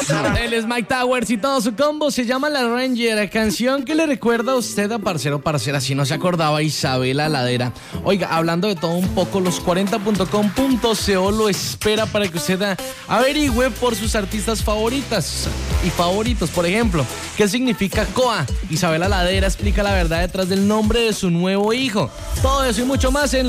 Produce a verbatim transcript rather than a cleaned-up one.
Él es Mike Towers y todo su combo se llama La Ranger, canción que le recuerda a usted a parcero, parcera, si no se acordaba, Isabela Ladera. Oiga, hablando de todo un poco, los cuarenta punto com punto co lo espera para que usted averigüe por sus artistas favoritas y favoritos. Por ejemplo, ¿qué significa C O A? Isabela Ladera explica la verdad detrás del nombre de su nuevo hijo. Todo eso y mucho más en